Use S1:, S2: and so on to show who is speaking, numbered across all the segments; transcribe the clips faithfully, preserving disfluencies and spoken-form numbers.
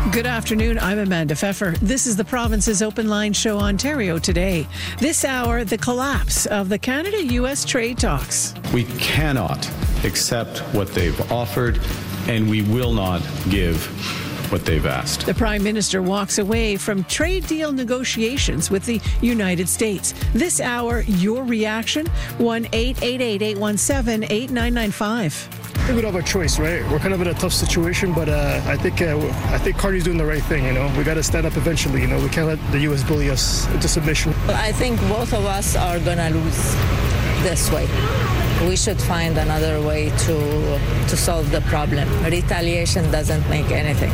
S1: Good afternoon. I'm Amanda Pfeffer. This is the province's Open Line Show, Ontario Today. This hour, the collapse of the Canada-U S trade talks.
S2: We cannot accept what they've offered, and we will not give what they've asked.
S1: The Prime Minister walks away from trade deal negotiations with the United States. This hour, your reaction? one eight eight eight, eight one seven, eight nine nine five.
S3: I think we don't have a choice, right? We're kind of in a tough situation, but uh, I think uh, I think Carney's doing the right thing, you know? We got to stand up eventually, you know? We can't let the U S bully us into submission.
S4: I think both of us are going to lose this way. We should find another way to to solve the problem. Retaliation doesn't make anything.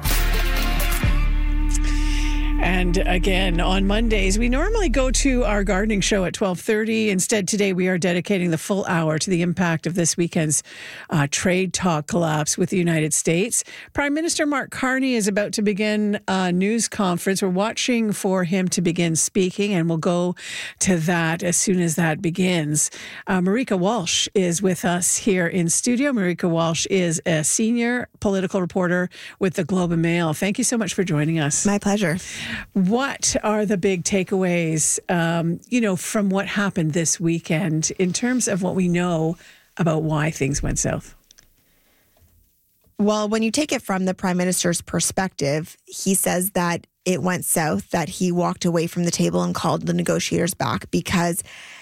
S1: And again, on Mondays, we normally go to our gardening show at twelve thirty. Instead, today we are dedicating the full hour to the impact of this weekend's uh, trade talk collapse with the United States. Prime Minister Mark Carney is about to begin a news conference. We're watching for him to begin speaking, and we'll go to that as soon as that begins. Uh, Marika Walsh is with us here in studio. Marika Walsh is a senior political reporter with the Globe and Mail. Thank you so much for joining us.
S5: My pleasure.
S1: What are the big takeaways, um, you know, from what happened this weekend in terms of what we know about why things went south?
S5: Well, when you take it from the Prime Minister's perspective, he says that it went south, that he walked away from the table and called the negotiators back because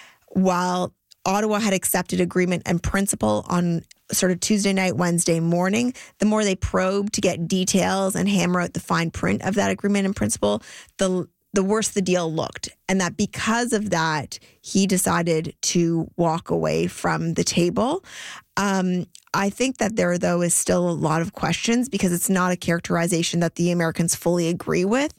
S5: while Ottawa had accepted agreement and principle on sort of Tuesday night, Wednesday morning, the more they probed to get details and hammer out the fine print of that agreement and principle, the the worse the deal looked. And that because of that, he decided to walk away from the table. Um, I think that there, though, is still a lot of questions because it's not a characterization that the Americans fully agree with.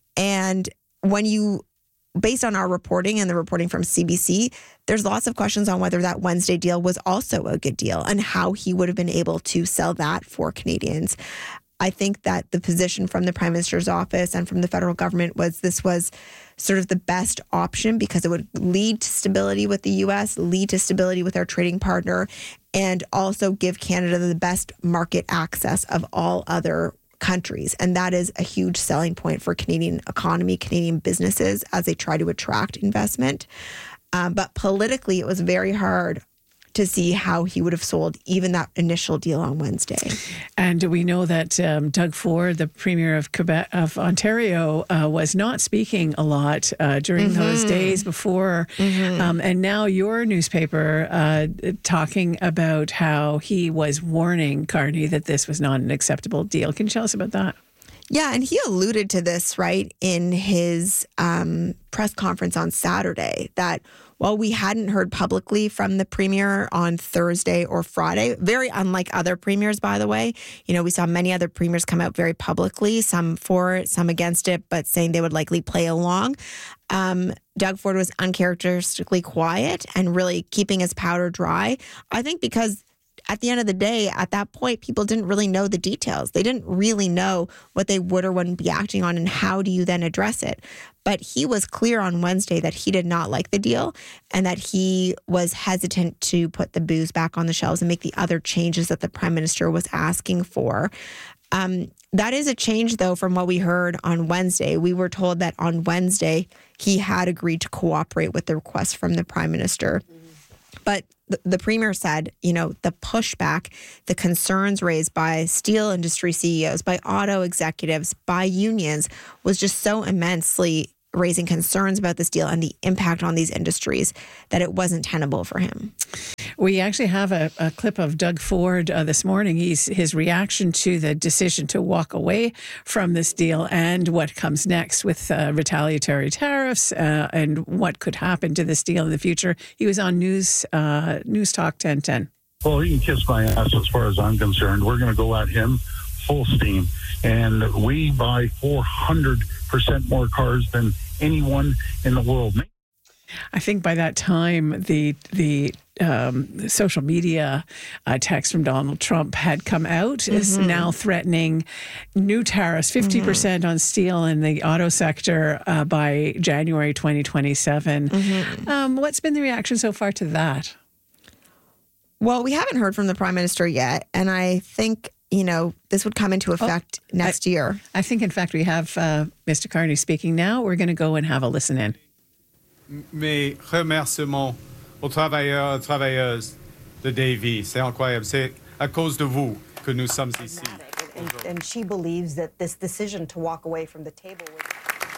S5: And when you based on our reporting and the reporting from C B C, there's lots of questions on whether that Wednesday deal was also a good deal and how he would have been able to sell that for Canadians. I think that the position from the Prime Minister's office and from the federal government was this was sort of the best option because it would lead to stability with the U S, lead to stability with our trading partner, and also give Canada the best market access of all other countries. And that is a huge selling point for Canadian economy, Canadian businesses as they try to attract investment. Um, but politically, it was very hard to see how he would have sold even that initial deal on Wednesday.
S1: And we know that um, Doug Ford, the Premier of Quebec, of Ontario, uh, was not speaking a lot uh, during mm-hmm. those days before. Mm-hmm. Um, and now your newspaper uh, talking about how he was warning Carney that this was not an acceptable deal. Can you tell us about that?
S5: Yeah, and he alluded to this, right, in his um, press conference on Saturday, that while we hadn't heard publicly from the premier on Thursday or Friday, very unlike other premiers, by the way, you know, we saw many other premiers come out very publicly, some for it, some against it, but saying they would likely play along. Um, Doug Ford was uncharacteristically quiet and really keeping his powder dry, I think because at the end of the day, at that point, people didn't really know the details. They didn't really know what they would or wouldn't be acting on and how do you then address it. But he was clear on Wednesday that he did not like the deal and that he was hesitant to put the booze back on the shelves and make the other changes that the Prime Minister was asking for. Um, that is a change, though, from what we heard on Wednesday. We were told that on Wednesday, he had agreed to cooperate with the request from the Prime Minister. But the, the Premier said, you know, the pushback, the concerns raised by steel industry C E Os, by auto executives, by unions was just so immensely raising concerns about this deal and the impact on these industries that it wasn't tenable for him.
S1: We actually have a, a clip of Doug Ford uh, this morning. He's his reaction to the decision to walk away from this deal and what comes next with uh, retaliatory tariffs uh, and what could happen to this deal in the future. He was on News uh, News Talk ten ten.
S6: Well, he can kiss my ass as far as I'm concerned. We're going to go at him full steam. And we buy four hundred percent more cars than anyone in the world.
S1: I think by that time, the the um, social media uh, text from Donald Trump had come out, mm-hmm. is now threatening new tariffs, fifty percent mm-hmm. on steel in the auto sector uh, by January twenty twenty-seven. Mm-hmm. Um, what's been the reaction so far to that?
S5: Well, we haven't heard from the Prime Minister yet, and I think you know, this would come into effect oh, next
S1: I,
S5: year.
S1: I think, in fact, we have uh, Mister Carney speaking now. We're going to go and have a listen in.
S2: Mes remerciements aux travailleurs, travailleuses de Davie. C'est incroyable. C'est à cause de vous que nous sommes ici.
S7: And, and she believes that this decision to walk away from the table was...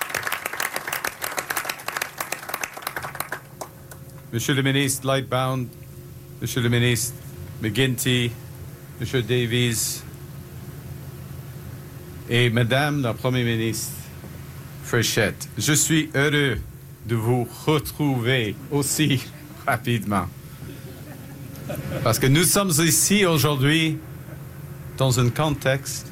S2: Monsieur le ministre Lightbound, Monsieur le ministre McGuinty, Monsieur Davies et Madame la Première ministre Fréchette, je suis heureux de vous retrouver aussi rapidement. Parce que nous sommes ici aujourd'hui dans un contexte,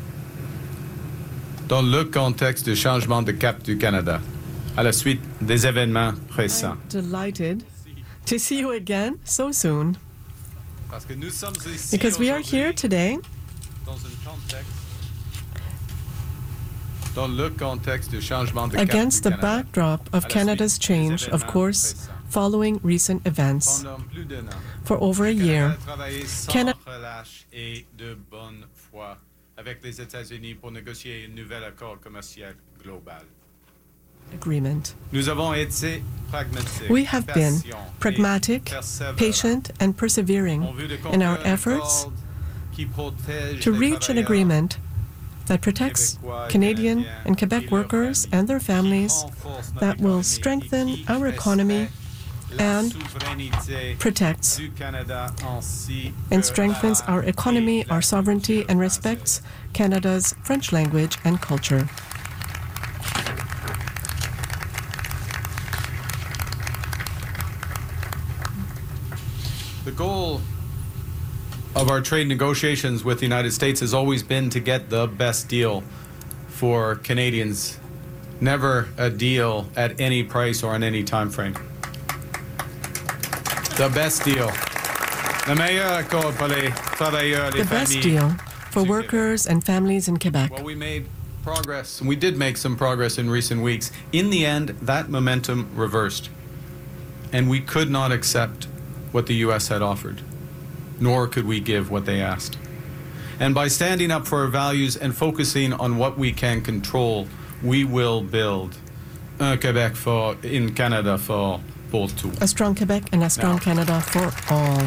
S2: dans le contexte du changement de cap du Canada, à la suite des événements récents.
S8: I'm delighted to see you again so soon.
S2: Parce que nous sommes ici
S8: Because we are here today
S2: dans un contexte, dans le contexte du changement de cap
S8: against
S2: du
S8: the
S2: Canada,
S8: backdrop of
S2: à la
S8: Canada's
S2: suite des
S8: change, of
S2: événements
S8: course,
S2: récents.
S8: following recent events.
S2: Pendant plus d'un an,
S8: For over a year,
S2: Canada a travaillé sans
S8: Canada-
S2: relâche et de bonne foi avec les États-Unis pour négocier un nouvel accord commercial global.
S8: agreement.
S2: Nous avons été pragmatiques,
S8: We have been
S2: patients et
S8: pragmatic,
S2: persévérants.
S8: patient, and persevering
S2: En vue de
S8: in our
S2: conclure un
S8: efforts
S2: accord qui protège
S8: to
S2: les
S8: reach an
S2: travailleurs
S8: agreement that protects Canadian and Quebec workers and their families, that will strengthen our economy and protects and strengthens our economy, our sovereignty, and respects Canada's French language and culture.
S2: The goal of our trade negotiations with the United States has always been to get the best deal for Canadians, never a deal at any price or on any time frame. The best deal. Le meilleur accord pour les travailleurs, les
S8: The best
S2: familles.
S8: deal for
S2: du
S8: workers and families in Quebec.
S2: Well, we made progress, and we did make some progress in recent weeks. In the end, that momentum reversed, and we could not accept what the U S had offered, nor could we give what they asked. And by standing up for our values and focusing on what we can control, we will build un Québec fort in Canada fort pour tout.
S8: A strong Quebec and a strong
S2: Now.
S8: Canada for all.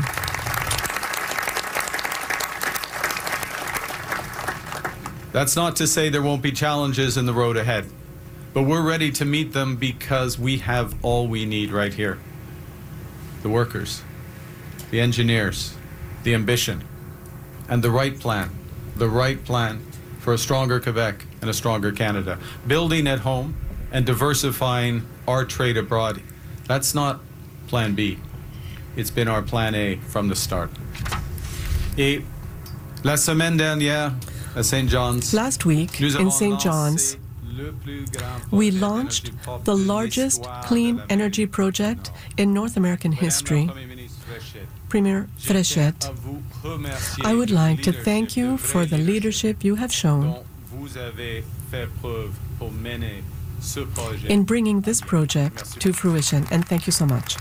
S2: That's not to say there won't be challenges in the road ahead, but we're ready to meet them because we have all we need right here. The workers, the engineers, the ambition, and the right plan, the right plan for a stronger Quebec and a stronger Canada. Building at home and diversifying our trade abroad, that's not plan B. It's been our plan A from the start. Et la semaine dernière, at Saint John's,
S8: Last week
S2: nous
S8: in
S2: avons
S8: Saint
S2: lancé
S8: John's,
S2: le plus grand
S8: we
S2: projet
S8: launched
S2: d'énergie propre
S8: the
S2: de
S8: largest
S2: l'histoire
S8: clean
S2: de l'Amérique
S8: energy
S2: du
S8: project
S2: Nord.
S8: in North American
S2: Madame la
S8: history.
S2: Première ministre Fréchette,
S8: Premier
S2: je tiens
S8: Fréchette,
S2: à vous remercier
S8: I would
S2: du
S8: like to
S2: leadership,
S8: thank
S2: le
S8: you
S2: vrai
S8: for the leadership you have shown
S2: dont vous avez fait preuve pour mener ce projet.
S8: in bringing this project to fruition, and thank you so much.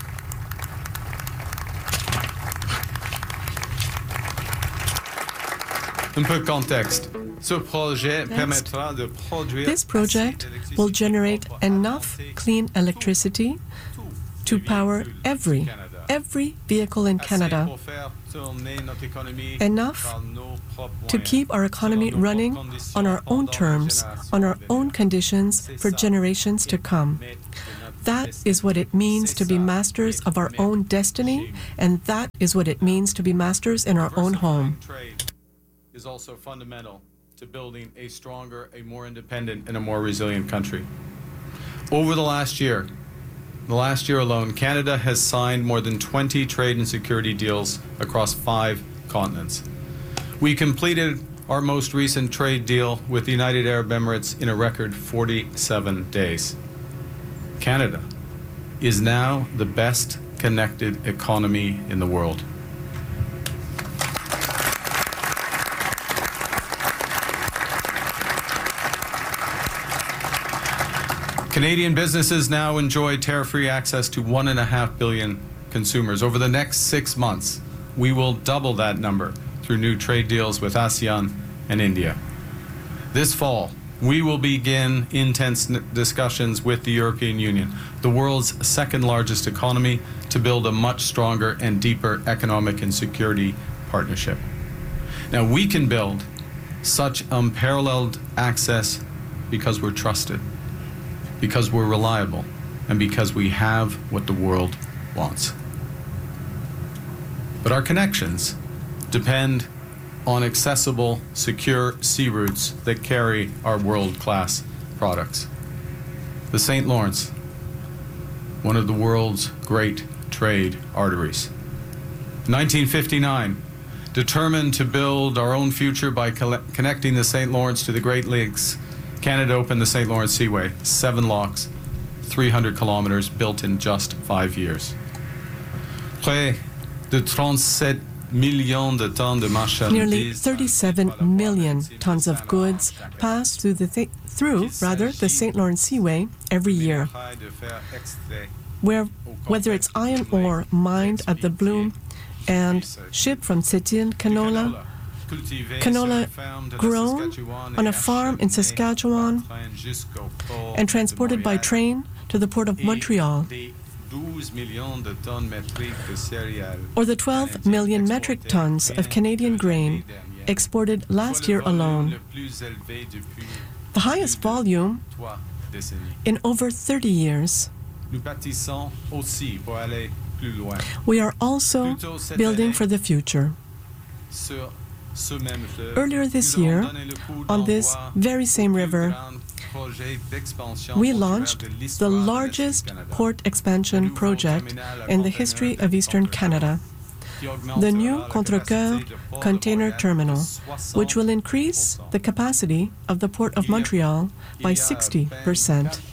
S2: Un peu de contexte. Ce projet permettra de produire
S8: This project
S2: assez d'électricité
S8: will generate
S2: propre à
S8: enough
S2: alimenter
S8: clean electricity to power every, every vehicle in
S2: assez
S8: Canada,
S2: pour faire tourner notre économie
S8: enough
S2: par nos propres
S8: to
S2: moyens,
S8: keep our economy
S2: selon nos
S8: running
S2: propres conditions
S8: on our own
S2: pendant
S8: terms,
S2: les
S8: on our
S2: générations
S8: own
S2: à venir.
S8: conditions
S2: C'est
S8: for
S2: ça
S8: generations to
S2: qui
S8: come.
S2: permet de notre
S8: That
S2: destin.
S8: is what it means to be
S2: C'est ça
S8: masters
S2: qui
S8: of our
S2: permet
S8: own
S2: chez
S8: destiny,
S2: nous.
S8: and that is what it means to be masters in our own home.
S2: Diversifying trade is also fundamental to building a stronger, a more independent, and a more resilient country. Over the last year, the last year alone, Canada has signed more than twenty trade and security deals across five continents. We completed our most recent trade deal with the United Arab Emirates in a record forty-seven days. Canada is now the best connected economy in the world. Canadian businesses now enjoy tariff-free access to one and a half billion consumers. Over the next six months, we will double that number through through new trade deals with ASEAN and India. This fall, we will begin intense discussions with the European Union, the world's second largest economy, to build a much stronger and deeper economic and security partnership. Now, we can build such unparalleled access because we're trusted, because we're reliable, and because we have what the world wants. But our connections depend on accessible, secure sea routes that carry our world-class products. The Saint Lawrence, one of the world's great trade arteries. nineteen fifty-nine, determined to build our own future by coll- connecting the Saint Lawrence to the Great Lakes, Canada opened the Saint Lawrence Seaway, seven locks, three hundred kilometers, built in just five years. Près de trente-sept millions de tonnes de marchandises.
S8: Nearly thirty-seven million tons of goods pass through the th- through rather the Saint Lawrence Seaway every year. Where whether it's iron ore mined at the Bloom and shipped from Sept-Îles canola, canola grown on a farm in Saskatchewan and transported by train to the port of Montreal, or the twelve million metric tons of Canadian grain exported last year alone, the highest volume in over thirty years. We are also building for the future. Earlier this year, on this very same river, we launched the largest port expansion project in the history of Eastern Canada, the new Contrecoeur container terminal, which will increase the capacity of the Port of Montreal by sixty percent.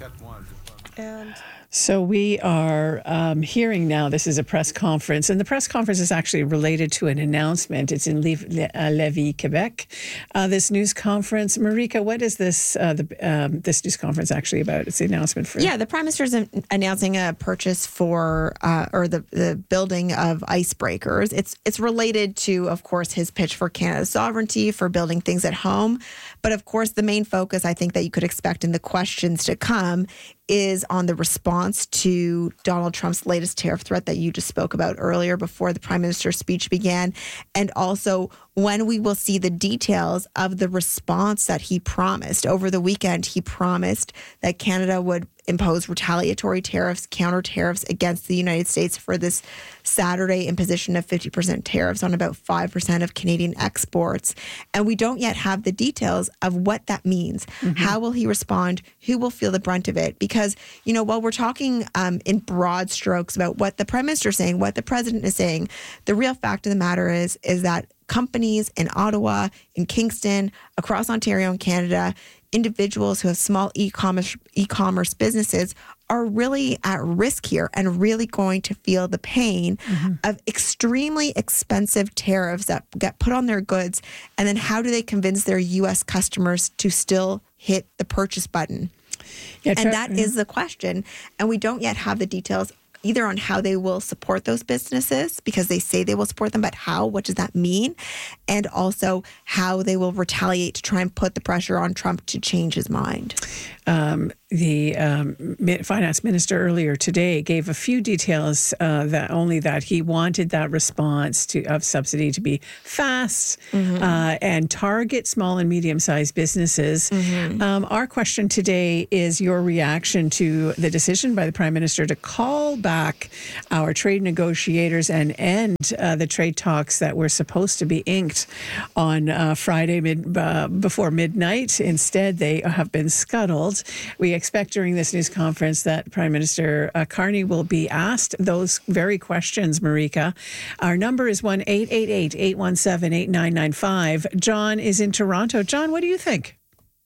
S8: And
S1: So we are um, hearing now, this is a press conference, and the press conference is actually related to an announcement. It's in Lévis, Quebec. Uh, this news conference, Marika, what is this uh, the, um, this news conference actually about? It's the announcement for...
S5: Yeah, the Prime Minister is announcing a purchase for, uh, or the, the building of icebreakers. It's, it's related to, of course, his pitch for Canada's sovereignty, for building things at home. But of course, the main focus I think that you could expect in the questions to come is on the response to Donald Trump's latest tariff threat that you just spoke about earlier before the Prime Minister's speech began, and also when we will see the details of the response that he promised. Over the weekend, he promised that Canada would impose retaliatory tariffs, counter tariffs against the United States for this Saturday imposition of fifty percent tariffs on about five percent of Canadian exports. And we don't yet have the details of what that means. Mm-hmm. How will he respond? Who will feel the brunt of it? Because, you know, while we're talking um, in broad strokes about what the Prime Minister is saying, what the President is saying, the real fact of the matter is, is that companies in Ottawa, in Kingston, across Ontario and Canada, individuals who have small e-commerce e-commerce businesses are really at risk here and really going to feel the pain mm-hmm. of extremely expensive tariffs that get put on their goods. And then how do they convince their U S customers to still hit the purchase button? Yeah, and that mm-hmm. is the question. And we don't yet have the details either on how they will support those businesses, because they say they will support them, but how? What does that mean? And also how they will retaliate to try and put the pressure on Trump to change his mind. Um, the um, finance minister earlier today gave a few details, uh, that only that he wanted that response to of subsidy to be fast mm-hmm. uh, and target small and medium-sized businesses. Mm-hmm. Um, our question today is your reaction to the decision by the Prime Minister to call back our trade negotiators and end uh, the trade talks that were supposed to be inked on uh, Friday mid, uh, before midnight. Instead, they have been scuttled. We expect during this news conference that Prime Minister uh, Carney will be asked those very questions, Marika. Our number is one eight eight eight, eight one seven, eight nine nine five. John is in Toronto. John, what do you think?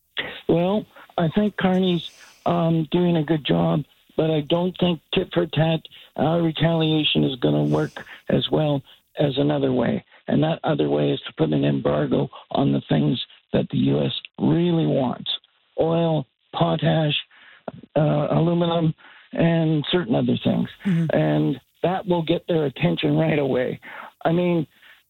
S9: Well, I think Carney's um, doing a good job, but I don't think tit for tat uh, retaliation is going to work as well as another way. And that other way is to put an embargo on the things that the U S really wants. Oil, potash, uh, aluminum, and certain other things. Mm-hmm. And that will get their attention right away. I mean,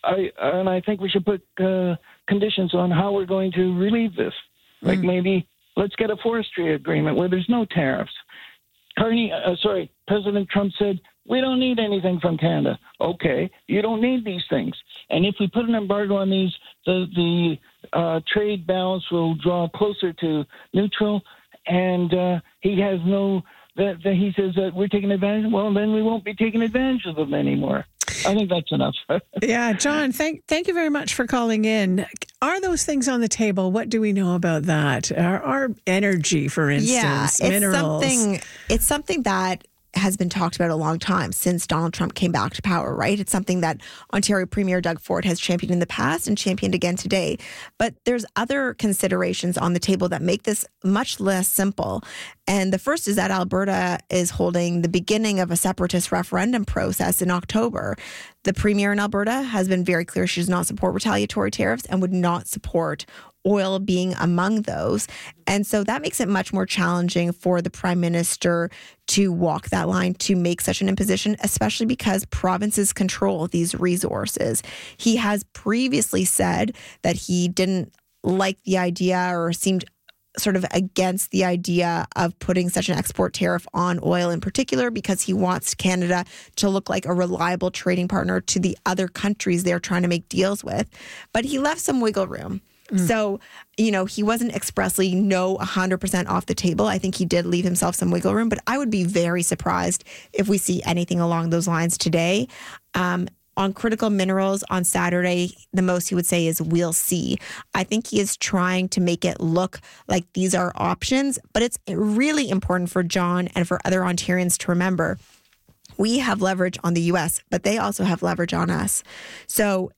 S9: I and I think we should put uh, conditions on how we're going to relieve this. Like mm. maybe let's get a forestry agreement where there's no tariffs. Carney, uh, sorry, President Trump said, we don't need anything from Canada. Okay, you don't need these things. And if we put an embargo on these, the, the uh, trade balance will draw closer to neutral. And uh, he has no, that, that he says that we're taking advantage. Well, then we won't be taking advantage of them anymore. I think that's enough.
S1: Yeah, John, thank thank you very much for calling in. Are those things on the table? What do we know about that? Our, our energy, for instance,
S5: yeah, it's
S1: minerals.
S5: Something, it's something that has been talked about a long time since Donald Trump came back to power, right? It's something that Ontario Premier Doug Ford has championed in the past and championed again today. But there's other considerations on the table that make this much less simple. And the first is that Alberta is holding the beginning of a separatist referendum process in October. The Premier in Alberta has been very clear she does not support retaliatory tariffs and would not support oil being among those. And so that makes it much more challenging for the Prime Minister to walk that line, to make such an imposition, especially because provinces control these resources. He has previously said that he didn't like the idea or seemed sort of against the idea of putting such an export tariff on oil in particular because he wants Canada to look like a reliable trading partner to the other countries they're trying to make deals with. But he left some wiggle room. Mm. So, you know, he wasn't expressly no one hundred percent off the table. I think he did leave himself some wiggle room, but I would be very surprised if we see anything along those lines today. Um, on critical minerals on Saturday, the most he would say is we'll see. I think he is trying to make it look like these are options, but it's really important for John and for other Ontarians to remember we have leverage on the U S, but they also have leverage on us. So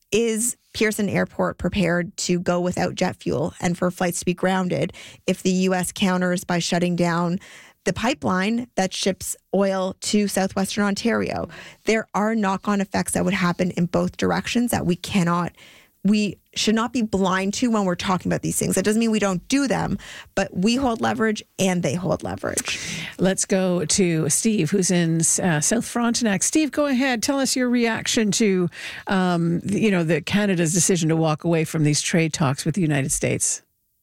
S5: is Pearson Airport prepared to go without jet fuel and for flights to be grounded if the U S counters by shutting down the pipeline that ships oil to southwestern Ontario? There are knock-on effects that would happen in both directions that we cannot, we should not be blind to when we're talking about these things. That doesn't mean we don't do them, but we hold leverage and they hold leverage.
S1: Let's go to Steve, who's in uh, South Frontenac. Steve, go ahead. Tell us your reaction to, um, you know, the Canada's decision to walk away from these trade talks with the United States.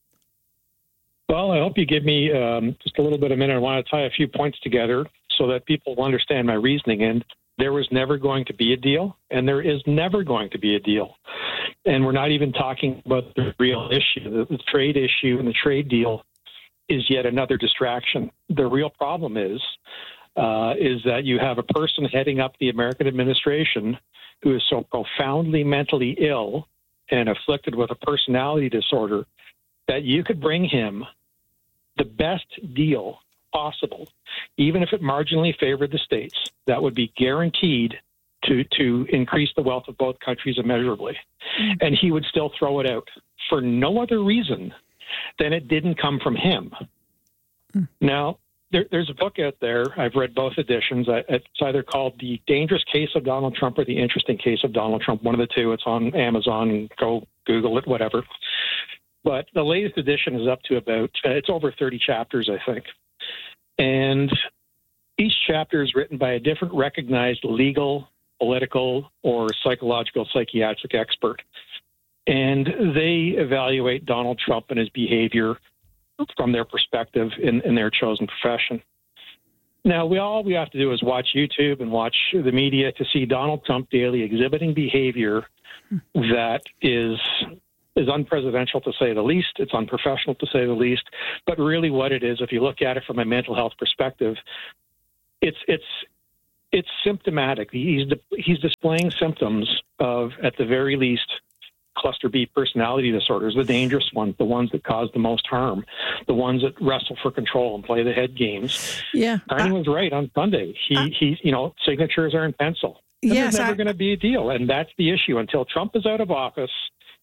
S10: Well, I hope you give me um, just a little bit of a minute. I want to tie a few points together so that people will understand my reasoning. And there was never going to be a deal, and there is never going to be a deal. And we're not even talking about the real issue. The, the trade issue and the trade deal is yet another distraction. The real problem is, uh, is that you have a person heading up the American administration who is so profoundly mentally ill and afflicted with a personality disorder that you could bring him the best deal possible, even if it marginally favored the states, that would be guaranteed to, to increase the wealth of both countries immeasurably. Mm. And he would still throw it out for no other reason than it didn't come from him. Mm. Now, there, there's a book out there. I've read both editions. It's either called The Dangerous Case of Donald Trump or The Interesting Case of Donald Trump. One of the two. It's on Amazon. Go Google it, whatever. But the latest edition is up to about, uh, it's over thirty chapters, I think. And each chapter is written by a different recognized legal, political, or psychological, psychiatric expert. And they evaluate Donald Trump and his behavior from their perspective in, in their chosen profession. Now, we all we have to do is watch YouTube and watch the media to see Donald Trump daily exhibiting behavior that is... is unpresidential to say the least. It's unprofessional to say the least. But really what it is, if you look at it from a mental health perspective, it's it's it's symptomatic. He's he's displaying symptoms of, at the very least, cluster B personality disorders, the dangerous ones, the ones that cause the most harm, the ones that wrestle for control and play the head games.
S1: Yeah.
S10: Carney was right on Sunday. He, uh, he, you know, signatures are in pencil. And
S1: yes,
S10: there's never
S1: I,
S10: going to be a deal. And that's the issue. Until Trump is out of office,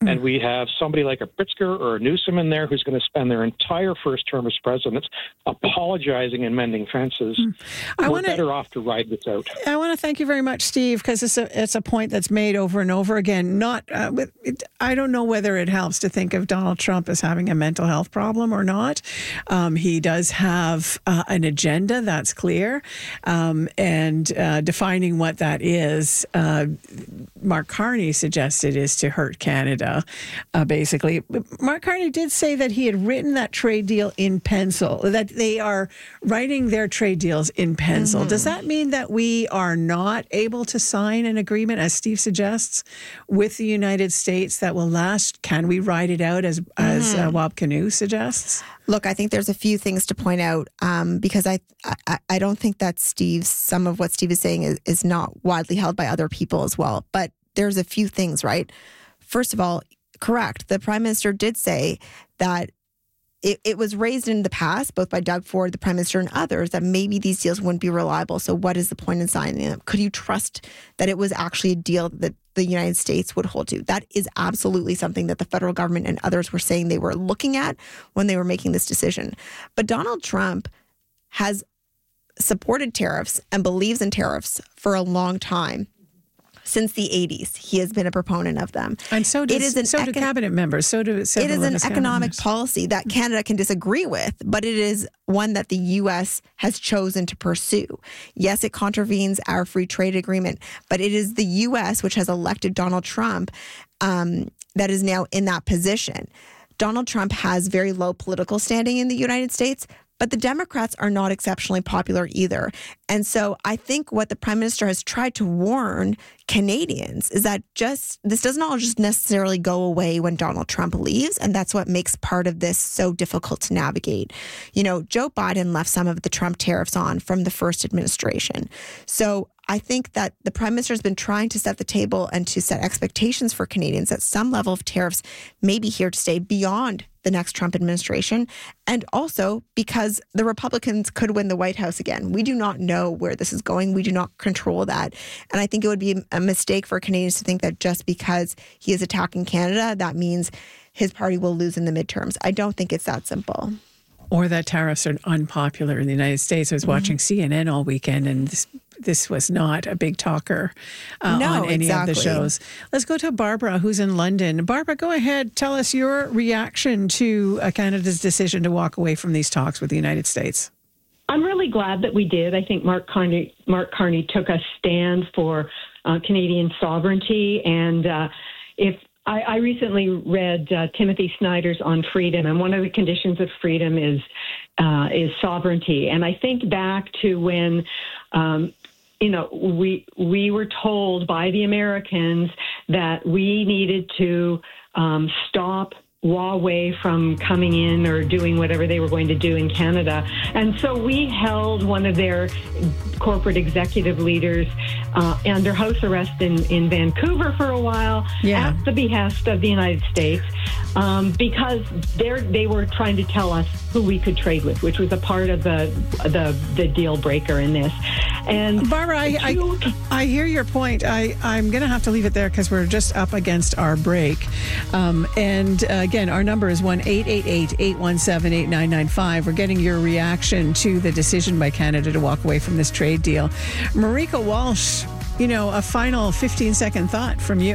S10: And we have somebody like a Pritzker or a Newsom in there who's going to spend their entire first term as president apologizing and mending fences. I We're wanna, better off to ride this out.
S1: I want to thank you very much, Steve, because it's a, it's a point that's made over and over again. Not, uh, with, it, I don't know whether it helps to think of Donald Trump as having a mental health problem or not. Um, he does have uh, an agenda, that's clear. Um, and uh, defining what that is, uh, Mark Carney suggested is to hurt Canada. Uh, basically, Mark Carney did say that he had written that trade deal in pencil, that they are writing their trade deals in pencil. Mm-hmm. Does that mean that we are not able to sign an agreement, as Steve suggests, with the United States that will last? Can we ride it out, as, mm-hmm. as uh, Wab Kinew suggests?
S5: Look, I think there's a few things to point out um, because I, I I don't think that Steve's, some of what Steve is saying is, is not widely held by other people as well. But there's a few things, right? First of all, correct. The Prime Minister did say that it, it was raised in the past, both by Doug Ford, the Prime Minister, and others, that maybe these deals wouldn't be reliable. So what is the point in signing them? Could you trust that it was actually a deal that the United States would hold to? That is absolutely something that the federal government and others were saying they were looking at when they were making this decision. But Donald Trump has supported tariffs and believes in tariffs for a long time. Since the eighties, he has been a proponent of them.
S1: And so does,
S5: it is an
S1: so do
S5: econ-
S1: cabinet members. So do several
S5: It is an
S1: of his
S5: economic policy that Canada can disagree with, but it is one that the U S has chosen to pursue. Yes, it contravenes our free trade agreement, but it is the U S which has elected Donald Trump um, that is now in that position. Donald Trump has very low political standing in the United States, but the Democrats are not exceptionally popular either. And so I think what the Prime Minister has tried to warn Canadians is that just this doesn't all just necessarily go away when Donald Trump leaves. And that's what makes part of this so difficult to navigate. You know, Joe Biden left some of the Trump tariffs on from the first administration. So I think that the Prime Minister has been trying to set the table and to set expectations for Canadians that some level of tariffs may be here to stay beyond the next Trump administration, and also because the Republicans could win the White House again. We do not know where this is going. We do not control that. And I think it would be a mistake for Canadians to think that just because he is attacking Canada, that means his party will lose in the midterms. I don't think it's that simple.
S1: Or that tariffs are unpopular in the United States. I was watching mm-hmm. C N N all weekend, and this this was not a big talker uh,
S5: no,
S1: on any
S5: exactly.
S1: of the shows. Let's go to Barbara, who's in London. Barbara, go ahead. Tell us your reaction to uh, Canada's decision to walk away from these talks with the United States.
S11: I'm really glad that we did. I think Mark Carney, Mark Carney took a stand for uh, Canadian sovereignty. And uh, if I, I recently read uh, Timothy Snyder's On Freedom, and one of the conditions of freedom is uh, is sovereignty. And I think back to when um, you know, we we were told by the Americans that we needed to um, stop Huawei from coming in or doing whatever they were going to do in Canada. And so we held one of their corporate executive leaders uh, under house arrest in, in Vancouver for a while yeah. at the behest of the United States um, because they they were trying to tell us who we could trade with, which was a part of the the, the deal breaker in this. And
S1: Barbara, I, I, I hear your point. I, I'm going to have to leave it there because we're just up against our break. Um, and uh, again, our number is one eight eight eight, eight one seven, eight nine nine five. We're getting your reaction to the decision by Canada to walk away from this trade deal. Marika Walsh, you know, a final fifteen second thought from you.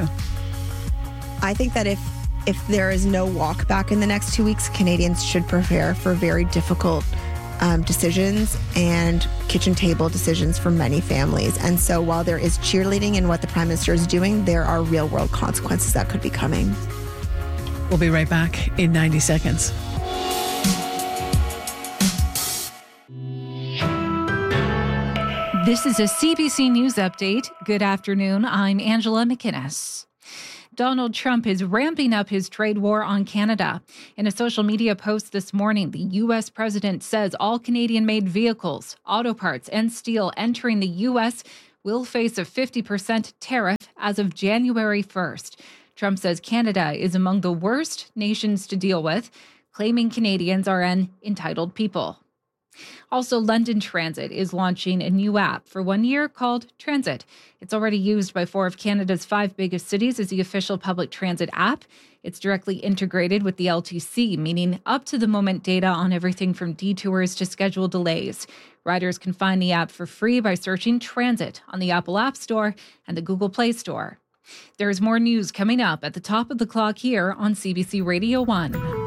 S5: I think that if if there is no walk back in the next two weeks, Canadians should prepare for very difficult Um, decisions and kitchen table decisions for many families. And so while there is cheerleading in what the Prime Minister is doing, there are real world consequences that could be coming.
S1: We'll be right back in ninety seconds.
S12: This is a C B C News update. Good afternoon. I'm Angela McInnes. Donald Trump is ramping up his trade war on Canada. In a social media post this morning, the U S president says all Canadian-made vehicles, auto parts, and steel entering the U S will face a fifty percent tariff as of January first. Trump says Canada is among the worst nations to deal with, claiming Canadians are an entitled people. Also, London Transit is launching a new app for one year called Transit. It's already used by four of Canada's five biggest cities as the official public transit app. It's directly integrated with the L T C, meaning up-to-the-moment data on everything from detours to schedule delays. Riders can find the app for free by searching Transit on the Apple App Store and the Google Play Store. There's more news coming up at the top of the clock here on C B C Radio one.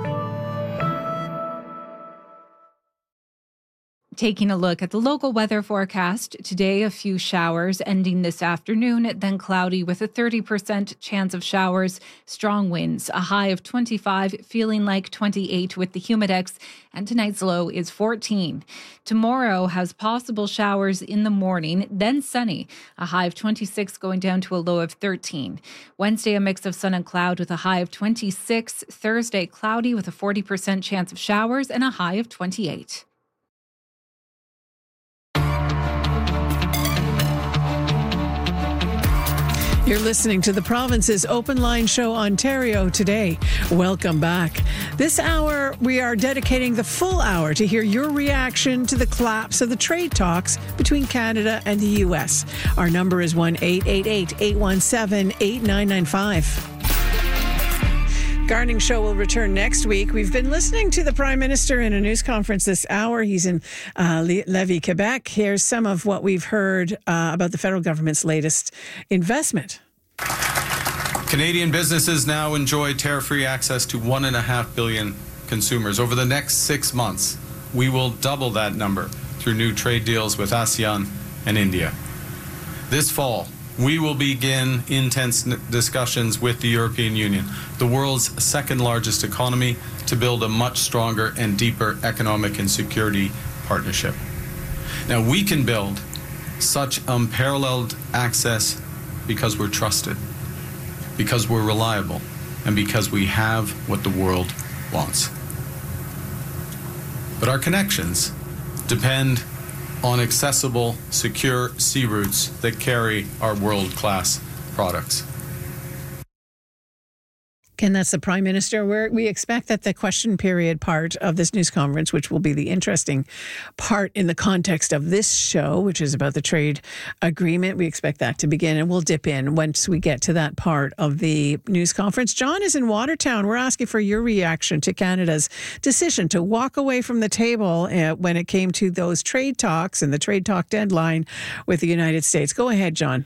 S12: Taking a look at the local weather forecast, today a few showers ending this afternoon, then cloudy with a thirty percent chance of showers, strong winds, a high of twenty-five, feeling like twenty-eight with the humidex, and tonight's low is fourteen. Tomorrow has possible showers in the morning, then sunny, a high of twenty-six going down to a low of thirteen. Wednesday, a mix of sun and cloud with a high of twenty-six. Thursday, cloudy with a forty percent chance of showers and a high of twenty-eight.
S1: You're listening to the Province's Open Line Show Ontario today. Welcome back. This hour, we are dedicating the full hour to hear your reaction to the collapse of the trade talks between Canada and the U S. Our number is one eight eight eight, eight one seven, eight nine nine five. Gardening Show will return next week. We've been listening to the Prime Minister in a news conference this hour. He's in uh, Lévis, Quebec. Here's some of what we've heard uh, about the federal government's latest investment.
S2: Canadian businesses now enjoy tariff-free access to one and a half billion consumers. Over the next six months, we will double that number through new trade deals with ASEAN and India. This fall, we will begin intense discussions with the European Union, the world's second largest economy, to build a much stronger and deeper economic and security partnership. Now, we can build such unparalleled access because we're trusted, because we're reliable, and because we have what the world wants. But our connections depend on accessible, secure sea routes that carry our world-class products.
S1: Ken, that's the Prime Minister. We're, we expect that the question period part of this news conference, which will be the interesting part in the context of this show, which is about the trade agreement, we expect that to begin, and we'll dip in once we get to that part of the news conference. John is in Watertown. We're asking for your reaction to Canada's decision to walk away from the table uh, when it came to those trade talks and the trade talk deadline with the United States. Go ahead, John.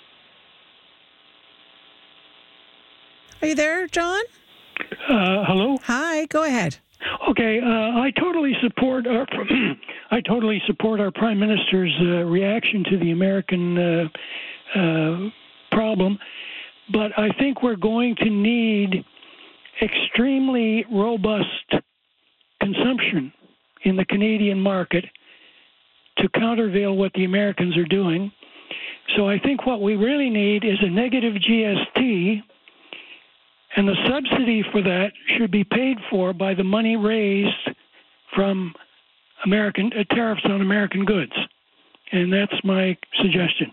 S1: Are you there, John?
S13: Uh, hello?
S1: Hi, go ahead.
S13: Okay, uh, I totally support our I totally support our Prime Minister's uh, reaction to the American uh, uh, problem, but I think we're going to need extremely robust consumption in the Canadian market to countervail what the Americans are doing. So I think what we really need is a negative G S T. And the subsidy for that should be paid for by the money raised from American uh, tariffs on American goods. And that's my suggestion.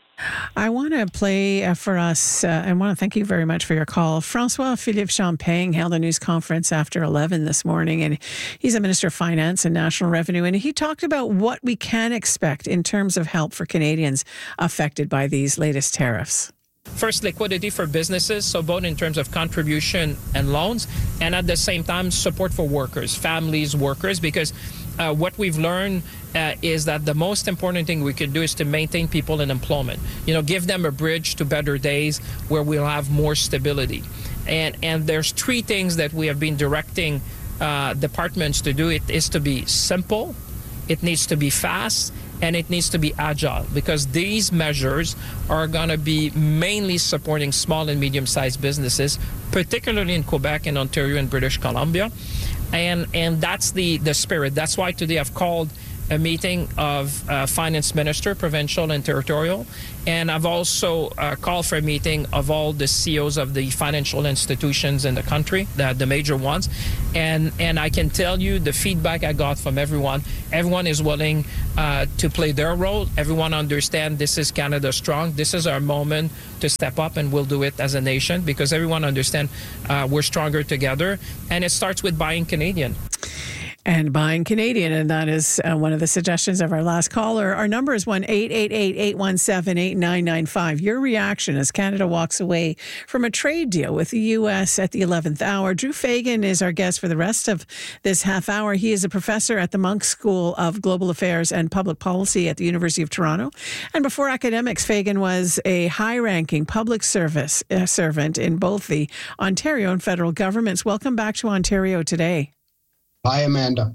S1: I want to play uh, for us, uh, and want to thank you very much for your call. François-Philippe Champagne held a news conference after eleven this morning, and he's a Minister of Finance and National Revenue, and he talked about what we can expect in terms of help for Canadians affected by these latest tariffs.
S14: First, liquidity for businesses, so both in terms of contribution and loans, and at the same time, support for workers, families, workers, because uh, what we've learned uh, is that the most important thing we can do is to maintain people in employment. You know, give them a bridge to better days where we'll have more stability. And, and there's three things that we have been directing uh, departments to do. It is to be simple, it needs to be fast, and it needs to be agile, because these measures are going to be mainly supporting small and medium-sized businesses, particularly in Quebec and Ontario and British Columbia. And and that's the, the spirit. That's why today I've called a meeting of uh, finance minister, provincial and territorial, and I've also uh, called for a meeting of all the C E Os of the financial institutions in the country, the, the major ones, and and I can tell you the feedback I got from everyone. Everyone is willing uh, to play their role. Everyone understands this is Canada strong. This is our moment to step up, and we'll do it as a nation, because everyone understands uh, we're stronger together, and it starts with buying Canadian.
S1: and buying Canadian. And that is uh, one of the suggestions of our last caller. Our number is one eight eight eight, eight one seven, eight nine nine five. Your reaction as Canada walks away from a trade deal with the U S at the eleventh hour. Drew Fagan is our guest for the rest of this half hour. He is a professor at the Munk School of Global Affairs and Public Policy at the University of Toronto. And before academics, Fagan was a high-ranking public service uh, servant in both the Ontario and federal governments. Welcome back to Ontario today.
S15: Hi, Amanda.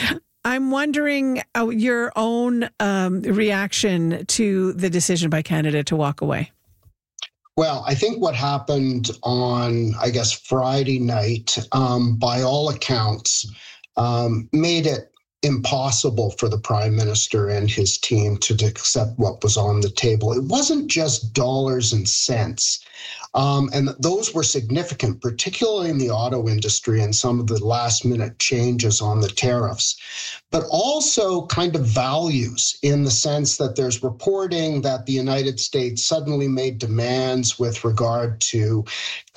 S1: I'm wondering uh, your own um, reaction to the decision by Canada to walk away.
S15: Well, I think what happened on, I guess, Friday night, um, by all accounts, um, made it impossible for the Prime Minister and his team to accept what was on the table. It wasn't just dollars and cents. Um, and those were significant, particularly in the auto industry and some of the last minute changes on the tariffs, but also kind of values in the sense that there's reporting that the United States suddenly made demands with regard to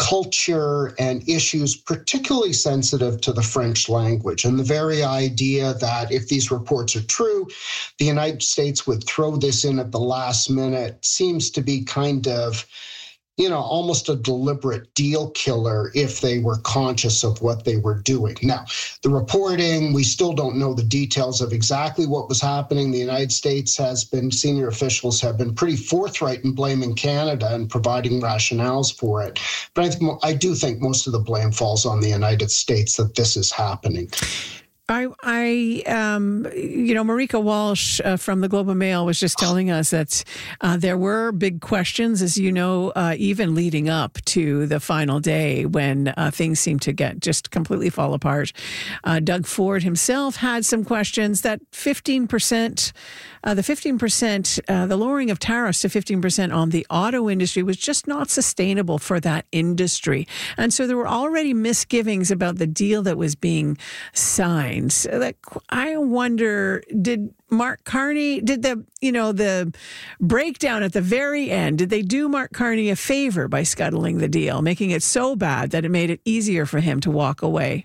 S15: culture and issues particularly sensitive to the French language. And the very idea that if these reports are true, the United States would throw this in at the last minute seems to be kind of, you know, almost a deliberate deal killer if they were conscious of what they were doing. Now, the reporting, we still don't know the details of exactly what was happening. The United States has been, senior officials have been pretty forthright in blaming Canada and providing rationales for it. But I, think, I do think most of the blame falls on the United States that this is happening.
S1: I, I, um, you know, Marika Walsh uh, from the Globe and Mail was just telling us that uh, there were big questions, as you know, uh, even leading up to the final day when uh, things seemed to get just completely fall apart. Uh, Doug Ford himself had some questions that fifteen percent, uh, the fifteen percent, uh, the lowering of tariffs to fifteen percent on the auto industry was just not sustainable for that industry. And so there were already misgivings about the deal that was being signed. Like, I wonder, did Mark Carney, did the, you know, the breakdown at the very end, did they do Mark Carney a favor by scuttling the deal, making it so bad that it made it easier for him to walk away?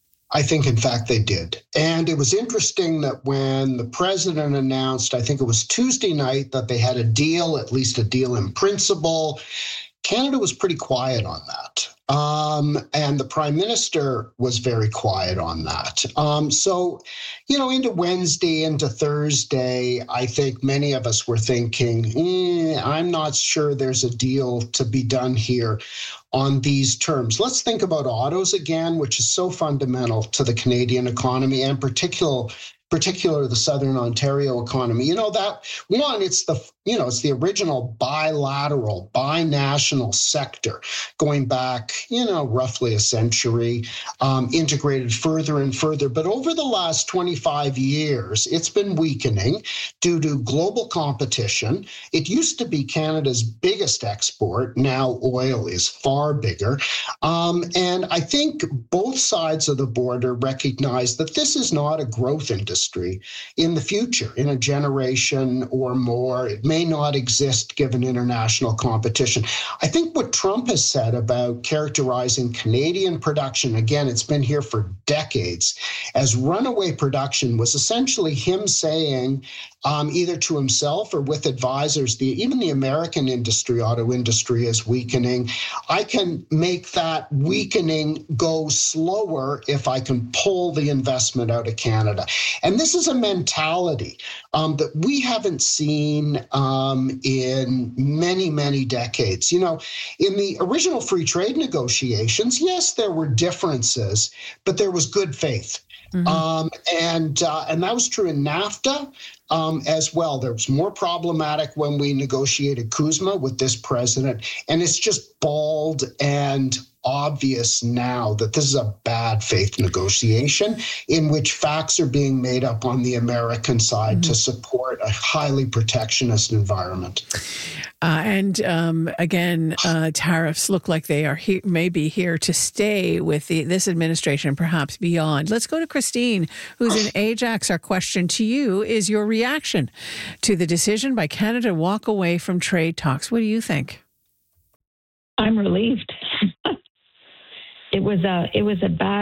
S15: I think, in fact, they did. And it was interesting that when the president announced, I think it was Tuesday night, that they had a deal, at least a deal in principle, Canada was pretty quiet on that. Um, and the Prime Minister was very quiet on that. Um, so, you know, into Wednesday, into Thursday, I think many of us were thinking, eh, I'm not sure there's a deal to be done here on these terms. Let's think about autos again, which is so fundamental to the Canadian economy and particular, particular the Southern Ontario economy. You know, that one, it's the, you know, it's the original bilateral, binational sector going back, you know, roughly a century, um, integrated further and further. But over the last twenty-five years, it's been weakening due to global competition. It used to be Canada's biggest export. Now oil is far bigger. Um, and I think both sides of the border recognize that this is not a growth industry in the future, in a generation or more. It may not exist given international competition. I think what Trump has said about characterizing Canadian production, again, it's been here for decades, as runaway production was essentially him saying, um, either to himself or with advisors, the, even the American industry, auto industry is weakening. I can make that weakening go slower if I can pull the investment out of Canada. And this is a mentality um, that we haven't seen um, in many, many decades. You know, in the original free trade negotiations, yes, there were differences, but there was good faith. Mm-hmm. Um, and uh, and that was true in NAFTA um, as well. There was more problematic when we negotiated CUSMA with this president. And it's just bald and obvious now that this is a bad faith negotiation in which facts are being made up on the American side mm-hmm. to support a highly protectionist environment.
S1: Uh, and um, again, uh, tariffs look like they are he- maybe here to stay with the, this administration, perhaps beyond. Let's go to Christine, who's in Ajax. Our question to you is your reaction to the decision by Canada to walk away from trade talks. What do you think?
S11: I'm relieved. It was a it was a bad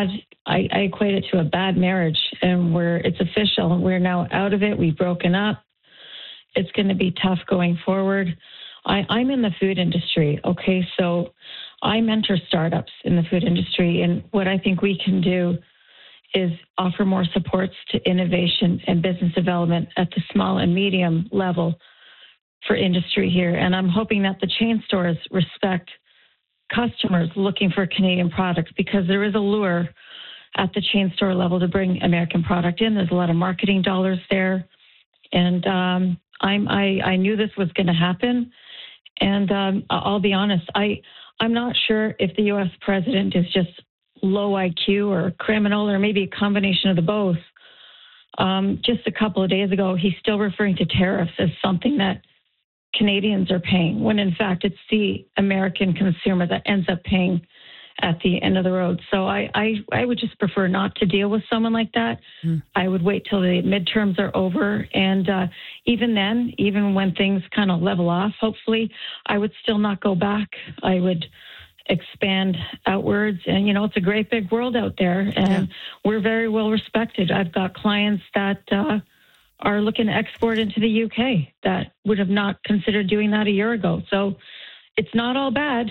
S16: I, I equate it to a bad marriage, and we're it's official. We're now out of it. We've broken up. It's going to be tough going forward. I, I'm in the food industry, okay? So I mentor startups in the food industry, and what I think we can do is offer more supports to innovation and business development at the small and medium level for industry here. And I'm hoping that the chain stores respect customers looking for Canadian products, because there is a lure at the chain store level to bring American product in. There's a lot of marketing dollars there. And um, I'm, I, I knew this was going to happen. And um, I'll be honest, I, I'm not sure if the U S president is just low I Q or criminal, or maybe a combination of the both. Um, just a couple of days ago, he's still referring to tariffs as something that Canadians are paying, when in fact it's the American consumer that ends up paying at the end of the road. So I, I, I would just prefer not to deal with someone like that. Mm. I would wait till the midterms are over. And uh, even then, even when things kind of level off, hopefully, I would still not go back. I would expand outwards. And, you know, it's a great big world out there, and yeah. we're very well respected. I've got clients that uh, are looking to export into the U K that would have not considered doing that a year ago. So it's not all bad.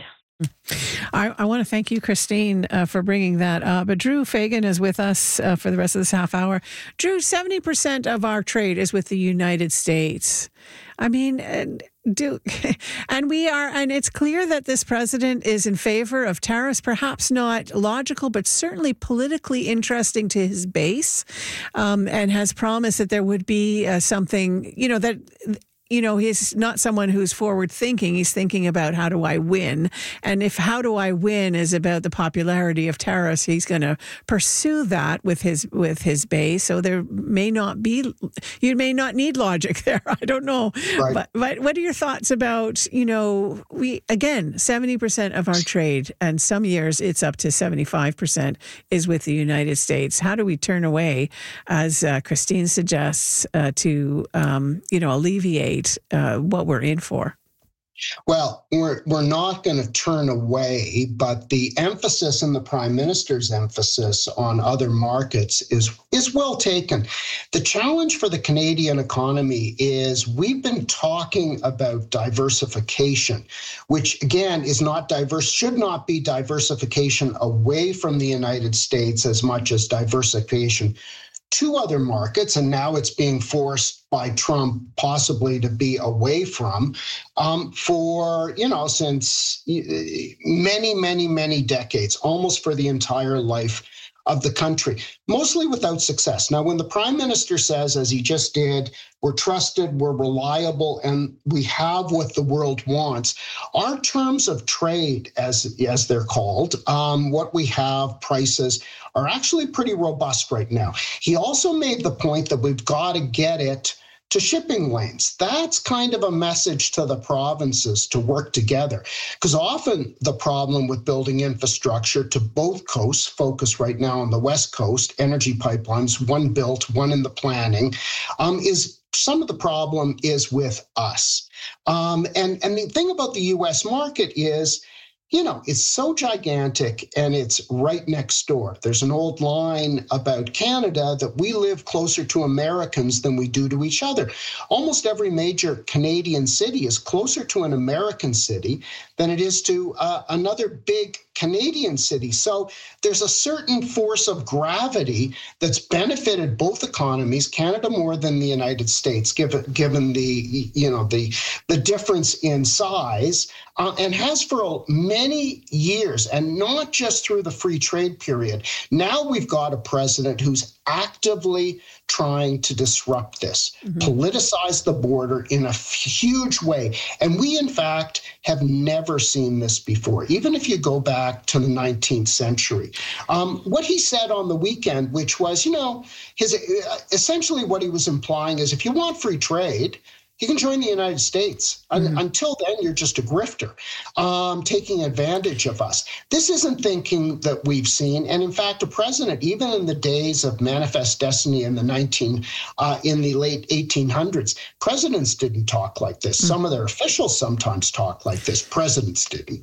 S1: I, I want to thank you, Christine, uh, for bringing that up. But Drew Fagan is with us uh, for the rest of this half hour. Drew, seventy percent of our trade is with the United States. I mean, and do and we are, and it's clear that this president is in favor of tariffs, perhaps not logical, but certainly politically interesting to his base, um, and has promised that there would be uh, something, you know, that. You know, he's not someone who's forward thinking. He's thinking about, how do I win? And if how do I win is about the popularity of tariffs, he's going to pursue that with his with his base. So there may not be, you may not need logic there. I don't know. Right. But, but what are your thoughts about, you know, we, again, seventy percent of our trade, and some years it's up to seventy-five percent is with the United States. How do we turn away, as uh, Christine suggests, uh, to, um, you know, alleviate Uh, what we're in for?
S15: Well, we're we're not going to turn away, but the emphasis and the Prime Minister's emphasis on other markets is is well taken. The challenge for the Canadian economy is we've been talking about diversification, which again is not diverse, should not be diversification away from the United States as much as diversification to other markets, and now it's being forced by Trump possibly to be away from um, for, you know, since many, many, many decades, almost for the entire life of the country, mostly without success. Now, when the Prime Minister says, as he just did, we're trusted, we're reliable, and we have what the world wants, our terms of trade, as, as they're called, um, what we have, prices, are actually pretty robust right now. He also made the point that we've got to get it to shipping lanes. That's kind of a message to the provinces to work together, because often the problem with building infrastructure to both coasts, focus right now on the West Coast, energy pipelines, one built, one in the planning, um, is some of the problem is with us. Um, and, and the thing about the U S market is, you know, it's so gigantic and it's right next door. There's an old line about Canada that we live closer to Americans than we do to each other. Almost every major Canadian city is closer to an American city than it is to uh, another big Canadian city. So there's a certain force of gravity that's benefited both economies, Canada more than the United States, given given the you know the the difference in size, uh, and has for many years, and not just through the free trade period. Now we've got a president who's actively trying to disrupt this, mm-hmm. politicize the border in a huge way. And we, in fact, have never seen this before, even if you go back to the nineteenth century. Um, what he said on the weekend, which was, you know, his essentially what he was implying is if you want free trade, you can join the United States. Mm-hmm. Until then, you're just a grifter, um, taking advantage of us. This isn't thinking that we've seen. And in fact, a president, even in the days of Manifest Destiny in the nineteen, uh, in the late eighteen hundreds, presidents didn't talk like this. Mm-hmm. Some of their officials sometimes talk like this. Presidents didn't.